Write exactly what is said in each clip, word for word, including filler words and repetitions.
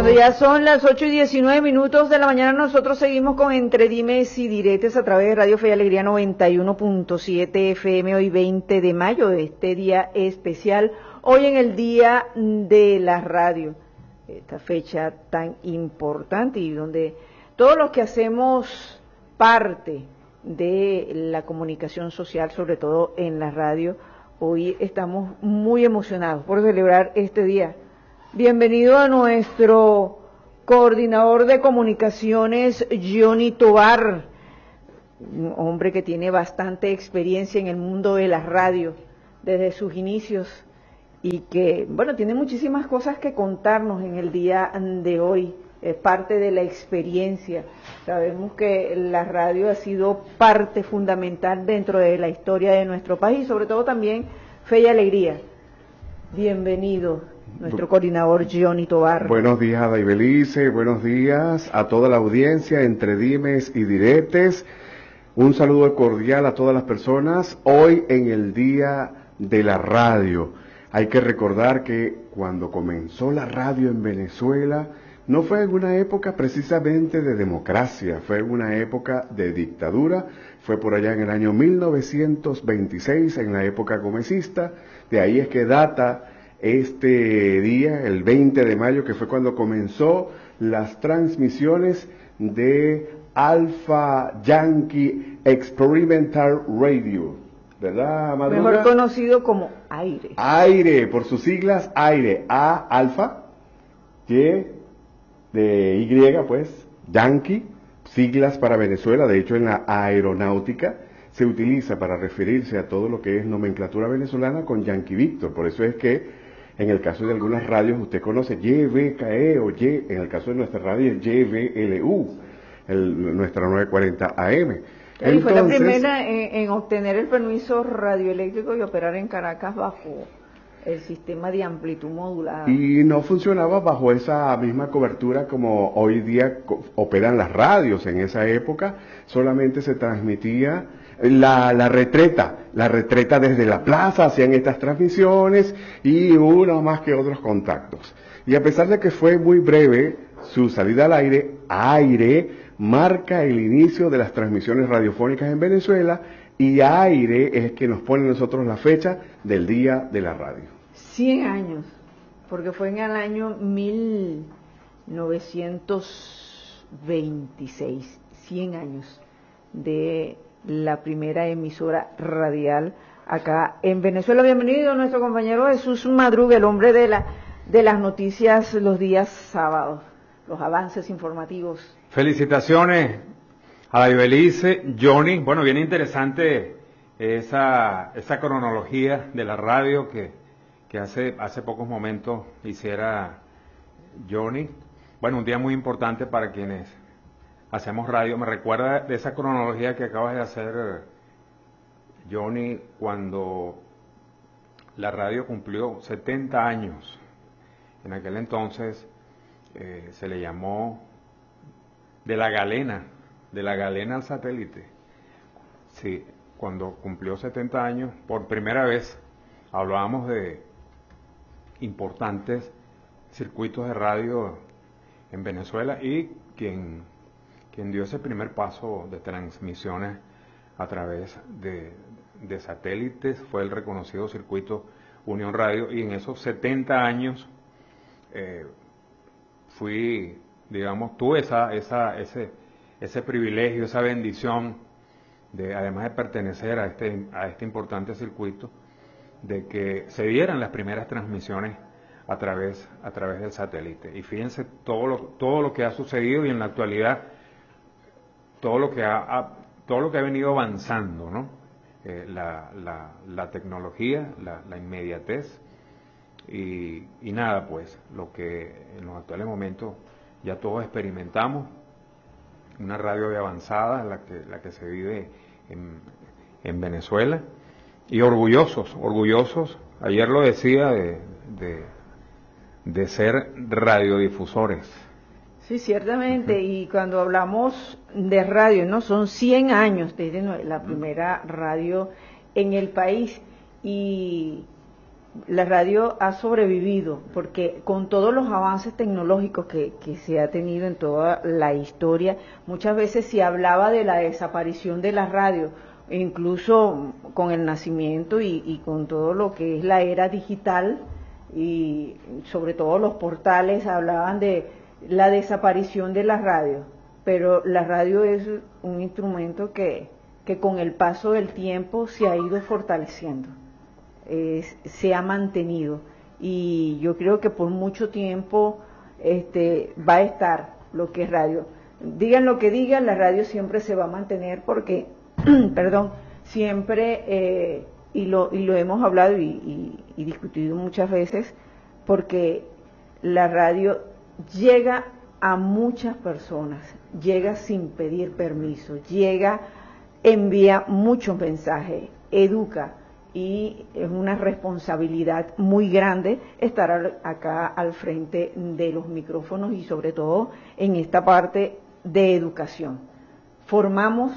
Cuando ya son las ocho y diecinueve minutos de la mañana, nosotros seguimos con Entre Dimes y Diretes a través de Radio Fe y Alegría noventa y uno punto siete F M, hoy veinte de mayo, de este día especial, hoy en el Día de la Radio, esta fecha tan importante y donde todos los que hacemos parte de la comunicación social, sobre todo en la radio, hoy estamos muy emocionados por celebrar este día. Bienvenido a nuestro coordinador de comunicaciones, Johnny Tovar, un hombre que tiene bastante experiencia en el mundo de la radio desde sus inicios y que, bueno, tiene muchísimas cosas que contarnos en el día de hoy. Es parte de la experiencia. Sabemos que la radio ha sido parte fundamental dentro de la historia de nuestro país, sobre todo también Fe y Alegría. Bienvenido, nuestro coordinador Johnny Tovar. Buenos días, Adaibelice, buenos días a toda la audiencia, entre dimes y diretes. Un saludo cordial a todas las personas. Hoy en el Día de la Radio. Hay que recordar que cuando comenzó la radio en Venezuela, no fue en una época precisamente de democracia, fue en una época de dictadura, fue por allá en el año mil novecientos veintiséis, en la época gomecista. De ahí es que data este día, el veinte de mayo, que fue cuando comenzó las transmisiones de Alpha Yankee Experimental Radio, ¿verdad, Madruga? Mejor conocido como Aire. Aire, por sus siglas, Aire. A, Alfa, Y, de Y, pues, Yankee, siglas para Venezuela. De hecho, en la aeronáutica se utiliza para referirse a todo lo que es nomenclatura venezolana con Yankee Víctor. Por eso es que en el caso de algunas radios usted conoce Y V K E o Y, en el caso de nuestra radio es Y V L U, el, nuestra novecientos cuarenta A M. Y Entonces, fue la primera en, en obtener el permiso radioeléctrico y operar en Caracas bajo el sistema de amplitud modulada. Y no funcionaba bajo esa misma cobertura como hoy día operan las radios. En esa época solamente se transmitía la, la retreta, la retreta desde la plaza, hacían estas transmisiones y unos más que otros contactos. Y a pesar de que fue muy breve su salida al aire, Aire marca el inicio de las transmisiones radiofónicas en Venezuela, y Aire es que nos pone a nosotros la fecha del Día de la Radio. Cien años, porque fue en el año mil novecientos veintiséis, cien años de la primera emisora radial acá en Venezuela. Bienvenido nuestro compañero Jesús Madruga, el hombre de la de las noticias los días sábados, los avances informativos. Felicitaciones a la Ibelice, Johnny. Bueno, bien interesante esa esa cronología de la radio que, que hace hace pocos momentos hiciera Johnny. Bueno, un día muy importante para quienes hacemos radio. Me recuerda de esa cronología que acabas de hacer, Johnny, cuando la radio cumplió setenta años. En aquel entonces eh, se le llamó de la galena, de la galena al satélite. Sí, cuando cumplió setenta años, por primera vez hablábamos de importantes circuitos de radio en Venezuela, y quien, quien dio ese primer paso de transmisiones a través de, de satélites fue el reconocido circuito Unión Radio. Y en esos setenta años eh, fui, digamos, tuve esa, esa, ese, ese privilegio, esa bendición de, además de pertenecer a este, a este importante circuito, de que se dieran las primeras transmisiones a través, a través del satélite. Y fíjense todo lo, todo lo que ha sucedido, y en la actualidad todo lo que ha, ha todo lo que ha venido avanzando, ¿no? Eh, la, la, la tecnología, la, la inmediatez, y, y nada, pues, lo que en los actuales momentos ya todos experimentamos, una radio de avanzada, la que, la que se vive en, en Venezuela, y orgullosos, orgullosos, ayer lo decía, de, de, de ser radiodifusores. Sí, ciertamente, uh-huh. Y cuando hablamos de radio, ¿no? Son cien años desde la primera radio en el país, y la radio ha sobrevivido, porque con todos los avances tecnológicos que, que se ha tenido en toda la historia, muchas veces se hablaba de la desaparición de la radio, incluso con el nacimiento y, y con todo lo que es la era digital, y sobre todo los portales hablaban de la desaparición de la radio, pero la radio es un instrumento que, que con el paso del tiempo se ha ido fortaleciendo. Eh, se ha mantenido, y yo creo que por mucho tiempo este, va a estar lo que es radio. Digan lo que digan, la radio siempre se va a mantener porque, perdón, siempre, eh, y, lo, y lo hemos hablado y, y, y discutido muchas veces, porque la radio llega a muchas personas, llega sin pedir permiso, llega, envía muchos mensajes, educa, y es una responsabilidad muy grande estar al, acá al frente de los micrófonos y sobre todo en esta parte de educación. Formamos,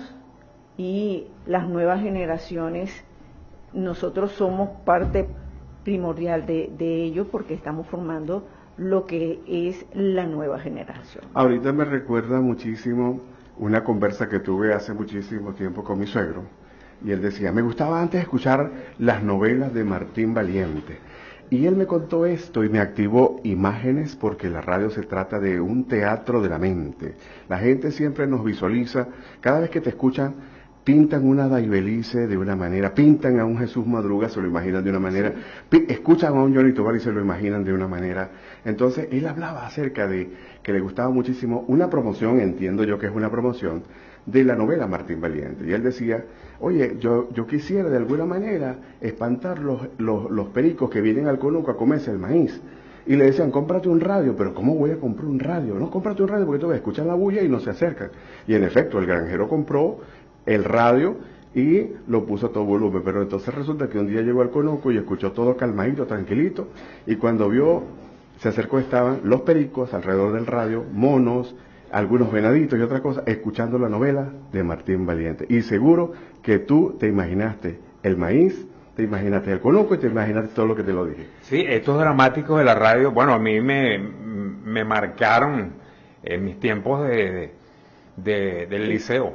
y las nuevas generaciones, nosotros somos parte primordial de, de ello porque estamos formando lo que es la nueva generación. Ahorita me recuerda muchísimo una conversa que tuve hace muchísimo tiempo con mi suegro. Y él decía, me gustaba antes escuchar las novelas de Martín Valiente. Y él me contó esto y me activó imágenes, porque la radio se trata de un teatro de la mente. La gente siempre nos visualiza, cada vez que te escuchan, pintan una Daibelice de una manera, pintan a un Jesús Madruga, se lo imaginan de una manera, escuchan a un Johnny Tovar y se lo imaginan de una manera. Entonces, él hablaba acerca de que le gustaba muchísimo una promoción, entiendo yo que es una promoción, de la novela Martín Valiente. Y él decía, oye, yo, yo quisiera de alguna manera espantar los, los, los pericos que vienen al conuco a comerse el maíz. Y le decían, cómprate un radio. Pero ¿cómo voy a comprar un radio? No, cómprate un radio porque tú ves, escuchan la bulla y no se acercan. Y en efecto, el granjero compró el radio y lo puso a todo volumen. Pero entonces resulta que un día llegó al conuco y escuchó todo calmadito, tranquilito. Y cuando vio, se acercó, estaban los pericos alrededor del radio, monos, algunos venaditos y otra cosa, escuchando la novela de Martín Valiente. Y seguro que tú te imaginaste el maíz, te imaginaste el conuco y te imaginaste todo lo que te lo dije. Sí, estos dramáticos de la radio, bueno, a mí me, me marcaron en mis tiempos de, de, del liceo.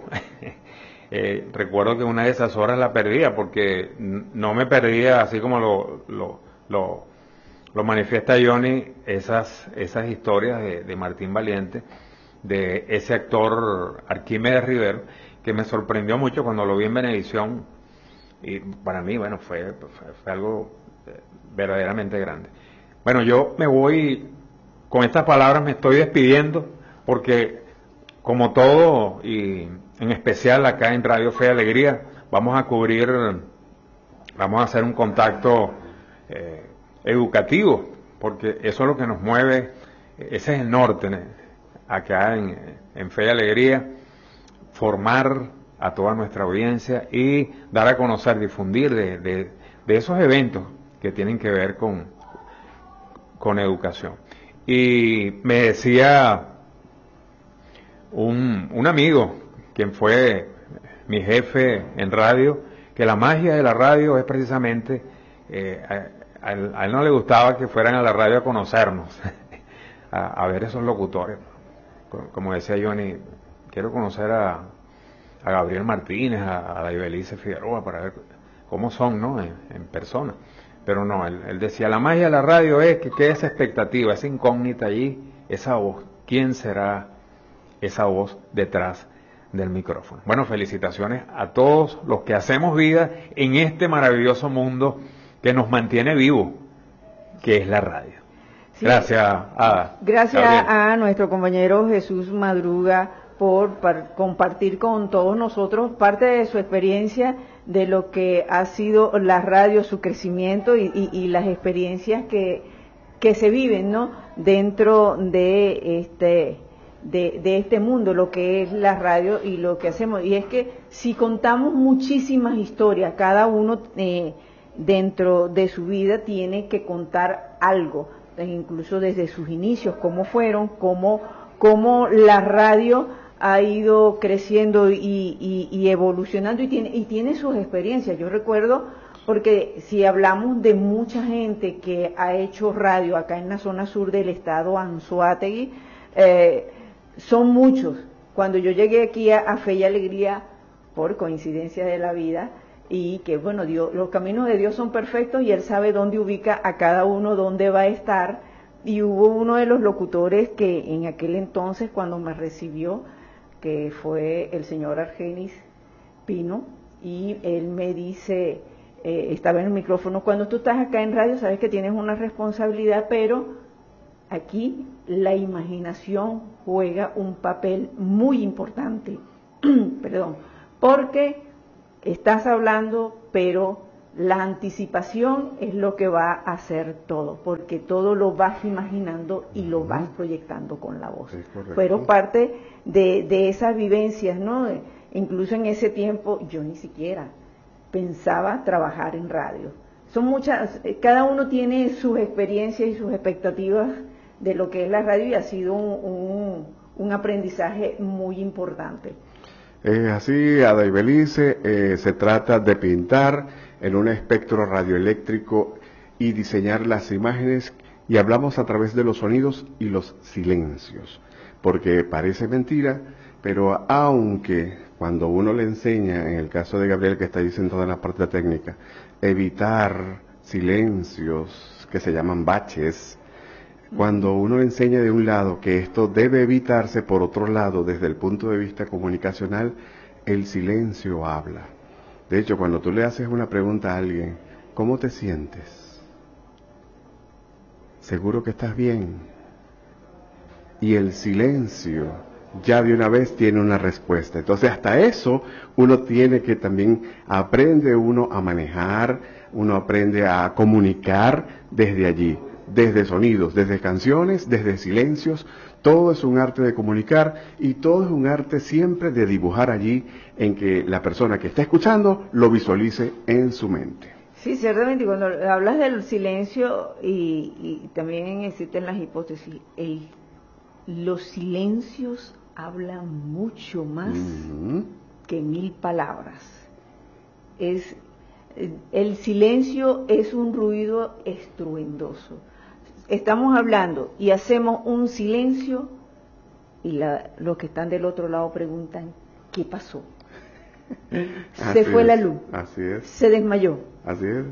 eh, recuerdo que una de esas horas la perdía, porque no me perdía, así como lo, lo, lo, lo manifiesta Johnny, esas, esas historias de, de Martín Valiente, de ese actor Arquímedes Rivero, que me sorprendió mucho cuando lo vi en Venevisión, y para mí, bueno, fue, fue, fue algo verdaderamente grande. Bueno, yo me voy, con estas palabras me estoy despidiendo, porque como todo, y en especial acá en Radio Fe y Alegría, vamos a cubrir, vamos a hacer un contacto eh, educativo, porque eso es lo que nos mueve, ese es el norte, ¿no? Acá en, en Fe y Alegría, formar a toda nuestra audiencia y dar a conocer, difundir de, de, de esos eventos que tienen que ver con, con educación. Y me decía un, un amigo, quien fue mi jefe en radio, que la magia de la radio es precisamente, eh, a, a, él, a él no le gustaba que fueran a la radio a conocernos, a, a ver esos locutores. Como decía Johnny, quiero conocer a, a Gabriel Martínez, a, a Daibelice Figueroa, para ver cómo son, ¿no?, en, en persona. Pero no, él, él decía, la magia de la radio es que quede esa expectativa, esa incógnita allí, esa voz. ¿Quién será esa voz detrás del micrófono? Bueno, felicitaciones a todos los que hacemos vida en este maravilloso mundo que nos mantiene vivos, que es la radio. Sí. Gracias, Ada. Gracias Gabriel. A nuestro compañero Jesús Madruga por par, compartir con todos nosotros parte de su experiencia, de lo que ha sido la radio, su crecimiento y, y, y las experiencias que, que se viven, ¿no?, dentro de este, de, de este mundo, lo que es la radio y lo que hacemos. Y es que si contamos muchísimas historias, cada uno eh, dentro de su vida tiene que contar algo, incluso desde sus inicios, cómo fueron, cómo, cómo la radio ha ido creciendo y, y, y evolucionando y tiene, y tiene sus experiencias. Yo recuerdo, porque si hablamos de mucha gente que ha hecho radio acá en la zona sur del estado Anzoátegui, eh, son muchos. Cuando yo llegué aquí a, a Fe y Alegría, por coincidencia de la vida, y que bueno, Dios, los caminos de Dios son perfectos y Él sabe dónde ubica a cada uno, dónde va a estar, y hubo uno de los locutores que en aquel entonces cuando me recibió, que fue el señor Argenis Pino, y él me dice, eh, estaba en el micrófono, cuando tú estás acá en radio sabes que tienes una responsabilidad, pero aquí la imaginación juega un papel muy importante, perdón, porque estás hablando, pero la anticipación es lo que va a hacer todo, porque todo lo vas imaginando y lo vas proyectando con la voz. Es correcto. Fueron parte de, de esas vivencias, ¿no? Incluso en ese tiempo yo ni siquiera pensaba trabajar en radio. Son muchas, cada uno tiene sus experiencias y sus expectativas de lo que es la radio y ha sido un, un, un aprendizaje muy importante. Es así, Ada Ibelice, eh, se trata de pintar en un espectro radioeléctrico y diseñar las imágenes, y hablamos a través de los sonidos y los silencios, porque parece mentira, pero aunque cuando uno le enseña, en el caso de Gabriel que está diciendo toda la parte técnica, evitar silencios que se llaman baches, cuando uno le enseña de un lado que esto debe evitarse, por otro lado, desde el punto de vista comunicacional, el silencio habla. De hecho, cuando tú le haces una pregunta a alguien, ¿cómo te sientes? ¿Seguro que estás bien? Y el silencio ya de una vez tiene una respuesta. Entonces, hasta eso uno tiene que también, aprende uno a manejar, uno aprende a comunicar desde allí. Desde sonidos, desde canciones, desde silencios, todo es un arte de comunicar y todo es un arte siempre de dibujar allí en que la persona que está escuchando lo visualice en su mente. Sí, ciertamente, cuando hablas del silencio y, y también existen las hipótesis, el, los silencios hablan mucho más uh-huh. que mil palabras. Es, el silencio es un ruido estruendoso. Estamos hablando y hacemos un silencio y la, los que están del otro lado preguntan, ¿qué pasó? Se fue es, la luz, así es. Se desmayó, así es.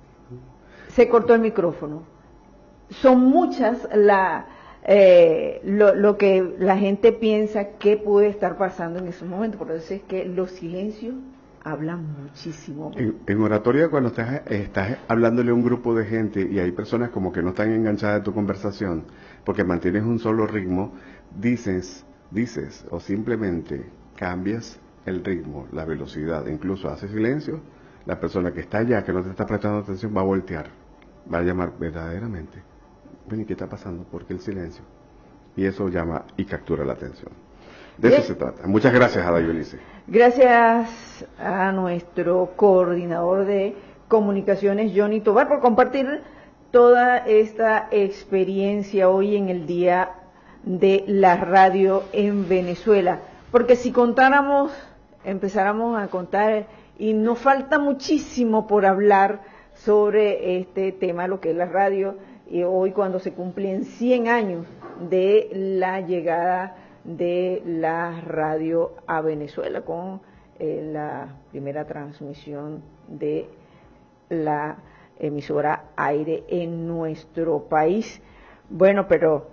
Se cortó el micrófono. Son muchas la, eh, lo, lo que la gente piensa que puede estar pasando en esos momentos, por eso es que los silencios hablan muchísimo. En, en oratoria, cuando estás, estás hablándole a un grupo de gente y hay personas como que no están enganchadas a tu conversación porque mantienes un solo ritmo, dices, dices o simplemente cambias el ritmo, la velocidad, incluso haces silencio, la persona que está allá, que no te está prestando atención, va a voltear, va a llamar verdaderamente. Ven, ¿y qué está pasando? ¿Por qué el silencio? Y eso llama y captura la atención. De eso se trata. Muchas gracias, Ada Ibelice. Gracias a nuestro coordinador de comunicaciones, Johnny Tobar, por compartir toda esta experiencia hoy en el Día de la Radio en Venezuela. Porque si contáramos, empezáramos a contar, y nos falta muchísimo por hablar sobre este tema, lo que es la radio, y hoy cuando se cumplen cien años de la llegada de la radio a Venezuela con eh, la primera transmisión de la emisora aire en nuestro país. Bueno, pero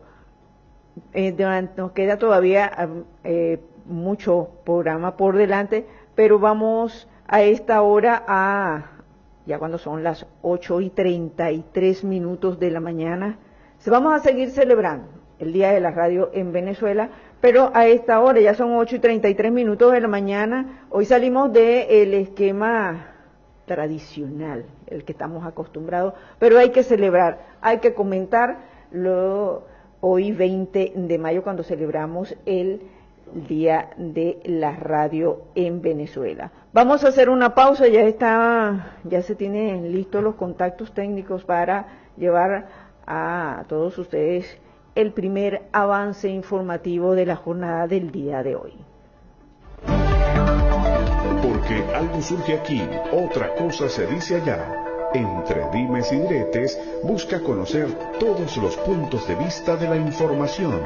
eh, nos queda todavía eh, mucho programa por delante, pero vamos a esta hora a, ya cuando son las ocho y treinta y tres minutos de la mañana, se vamos a seguir celebrando el Día de la Radio en Venezuela, pero a esta hora, ya son ocho y treinta y tres minutos de la mañana, hoy salimos del esquema tradicional, el que estamos acostumbrados, pero hay que celebrar, hay que comentar lo, hoy veinte de mayo, cuando celebramos el Día de la Radio en Venezuela. Vamos a hacer una pausa, ya está, ya se tienen listos los contactos técnicos para llevar a todos ustedes el primer avance informativo de la jornada del día de hoy. Por Porque algo surge aquí, otra cosa se dice allá. Entre dimes y diretes, busca conocer todos los puntos de vista de la información.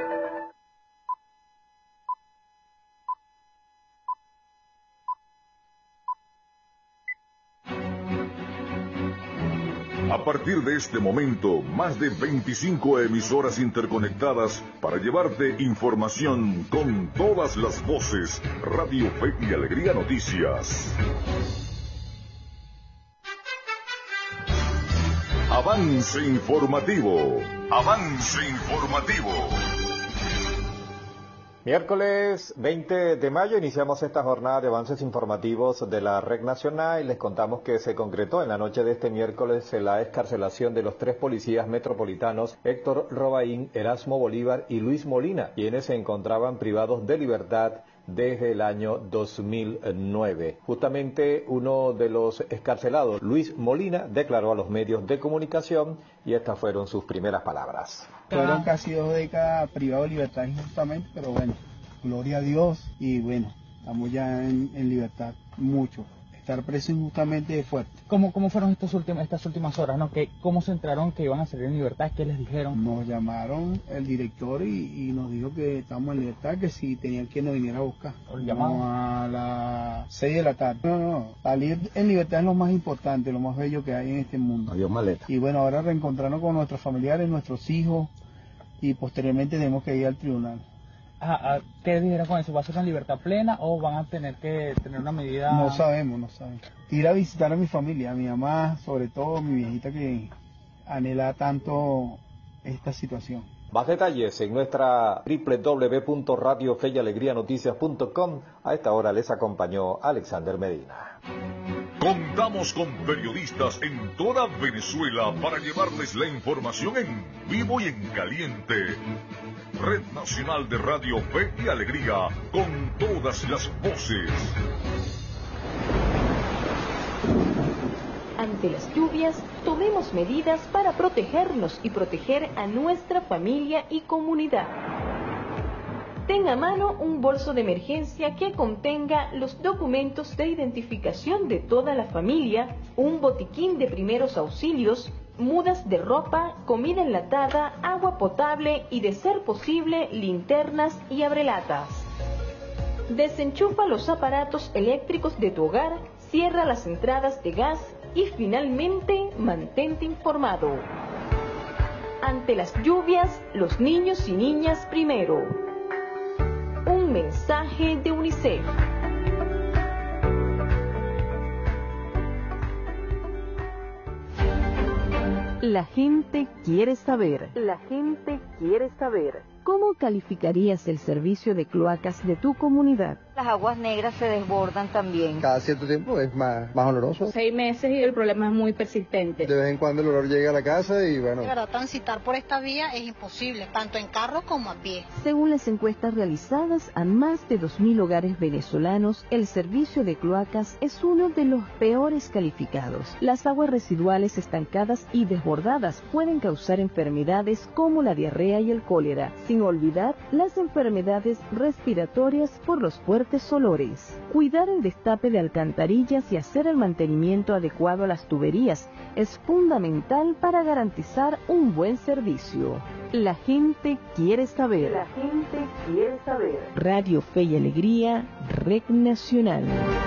A partir de este momento, más de veinticinco emisoras interconectadas para llevarte información con todas las voces. Radio Fe y Alegría Noticias. Avance informativo. Avance informativo. Miércoles veinte de mayo iniciamos esta jornada de avances informativos de la Red Nacional y les contamos que se concretó en la noche de este miércoles la excarcelación de los tres policías metropolitanos Héctor Robaín, Erasmo Bolívar y Luis Molina, quienes se encontraban privados de libertad desde el año dos mil nueve. Justamente uno de los excarcelados, Luis Molina, declaró a los medios de comunicación y estas fueron sus primeras palabras. Fueron casi dos décadas privados de libertad injustamente, pero bueno, gloria a Dios y bueno, estamos ya en, en libertad mucho. Estar preso injustamente es fuerte. ¿Cómo, cómo fueron estos últimos, estas últimas horas? ¿No? ¿Qué, ¿Cómo se enteraron que iban a salir en libertad? ¿Qué les dijeron? Nos llamaron el director y, y nos dijo que estamos en libertad, que si tenían que nos viniera a buscar. ¿Llamaron? A las seis de la tarde. No, no, no. Salir en libertad es lo más importante, lo más bello que hay en este mundo. Adiós maleta. Y bueno, ahora reencontrarnos con nuestros familiares, nuestros hijos y posteriormente tenemos que ir al tribunal. Ah, ¿qué dijeron con eso? ¿Va a ser una libertad plena o van a tener que tener una medida...? No sabemos, no sabemos. Ir a visitar a mi familia, a mi mamá, sobre todo mi viejita que anhela tanto esta situación. Más detalles en nuestra doble u doble u doble u punto radio fe y alegría noticias punto com. A esta hora les acompañó Alexander Medina. Contamos con periodistas en toda Venezuela para llevarles la información en vivo y en caliente. Red Nacional de Radio Fe y Alegría, con todas las voces. Ante las lluvias, tomemos medidas para protegernos y proteger a nuestra familia y comunidad. Tenga a mano un bolso de emergencia que contenga los documentos de identificación de toda la familia, un botiquín de primeros auxilios, mudas de ropa, comida enlatada, agua potable y, de ser posible, linternas y abrelatas. Desenchufa los aparatos eléctricos de tu hogar, cierra las entradas de gas y, finalmente, mantente informado. Ante las lluvias, los niños y niñas primero. Un mensaje de UNICEF. La gente quiere saber. La gente quiere saber. ¿Cómo calificarías el servicio de cloacas de tu comunidad? Las aguas negras se desbordan también. Cada cierto tiempo es más, más oloroso. Seis meses y el problema es muy persistente. De vez en cuando el olor llega a la casa y bueno. De verdad, transitar por esta vía es imposible, tanto en carro como a pie. Según las encuestas realizadas a más de dos mil hogares venezolanos, el servicio de cloacas es uno de los peores calificados. Las aguas residuales estancadas y desbordadas pueden causar enfermedades como la diarrea y el cólera, sin olvidar las enfermedades respiratorias por los fuertes olores. Cuidar el destape de alcantarillas y hacer el mantenimiento adecuado a las tuberías es fundamental para garantizar un buen servicio. La gente quiere saber. La gente quiere saber. Radio Fe y Alegría, Red Nacional.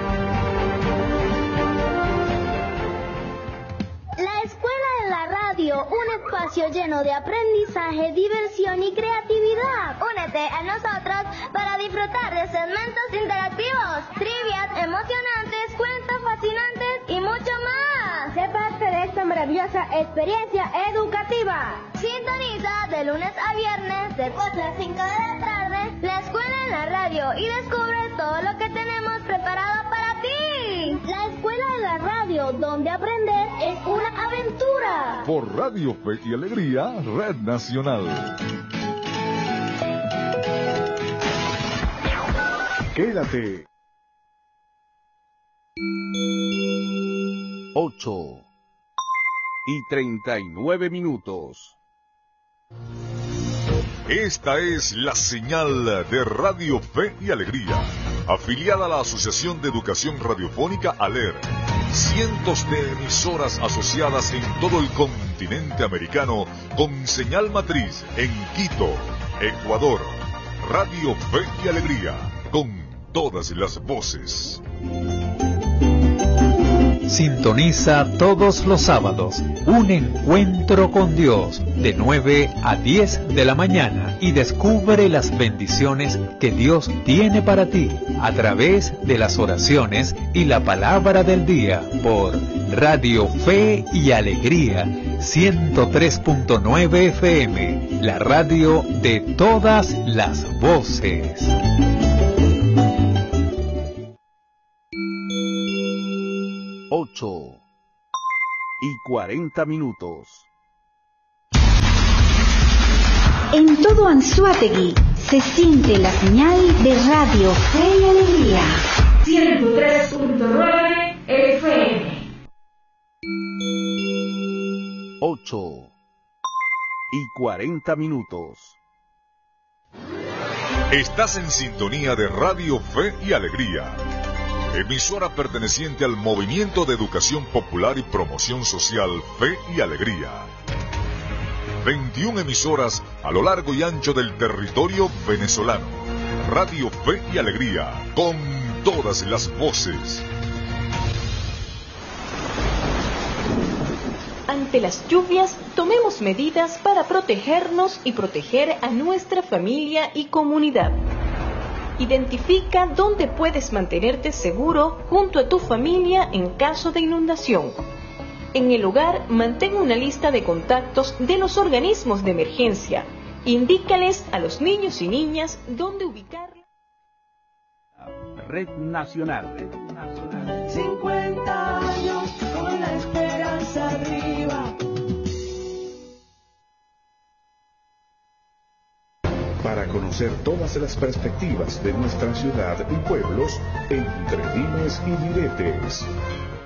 La Escuela de la Radio, un espacio lleno de aprendizaje, diversión y creatividad. Únete a nosotros para disfrutar de segmentos interactivos, trivias emocionantes, cuentos fascinantes y mucho más. Sé parte de esta maravillosa experiencia educativa. Sintoniza de lunes a viernes de cuatro a cinco de la tarde la Escuela en la Radio y descubre todo lo que tenemos preparado para ti. La Escuela de la Radio, donde aprender es una aventura. Por Radio Fe y Alegría, Red Nacional. Quédate. Ocho y treinta y nueve minutos. Esta es la señal de Radio Fe y Alegría. afiliada a la Asociación de Educación Radiofónica ALER. Cientos de emisoras asociadas en todo el continente americano con señal matriz en Quito, Ecuador. Radio Fe y Alegría, con todas las voces. Sintoniza todos los sábados un encuentro con Dios de nueve a diez de la mañana y descubre las bendiciones que Dios tiene para ti a través de las oraciones y la palabra del día por Radio Fe y Alegría ciento tres punto nueve F M, la radio de todas las voces. ocho y cuarenta minutos. En todo Anzoátegui se siente la señal de Radio Fe y Alegría. ciento tres punto nueve F M. ocho y cuarenta minutos. Estás en sintonía de Radio Fe y Alegría, emisora perteneciente al Movimiento de Educación Popular y Promoción Social Fe y Alegría. veintiuna emisoras a lo largo y ancho del territorio venezolano. Radio Fe y Alegría, con todas las voces. Ante las lluvias, tomemos medidas para protegernos y proteger a nuestra familia y comunidad. Identifica dónde puedes mantenerte seguro junto a tu familia en caso de inundación. En el hogar, mantén una lista de contactos de los organismos de emergencia. Indícales a los niños y niñas dónde ubicarlos. Red Nacional. cincuenta años con la esperanza arriba. Para conocer todas las perspectivas de nuestra ciudad y pueblos, entre dimes y diretes.